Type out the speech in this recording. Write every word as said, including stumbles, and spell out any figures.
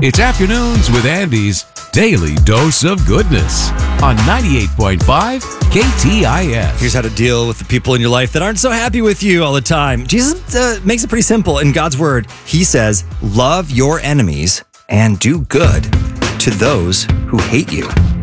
It's Afternoons with Andy's Daily Dose of Goodness on ninety-eight point five K T I S. Here's how to deal with the people in your life that aren't so happy with you all the time. Jesus uh, makes it pretty simple. In God's word, he says, love your enemies and do good to those who hate you.